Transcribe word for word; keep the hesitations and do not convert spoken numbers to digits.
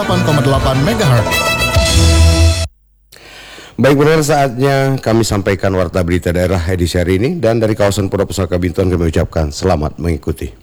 delapan koma delapan megahertz. Baik, benar saatnya kami sampaikan warta berita daerah edisi hari ini, dan dari kawasan Pura Pusaka Binton kami ucapkan selamat mengikuti.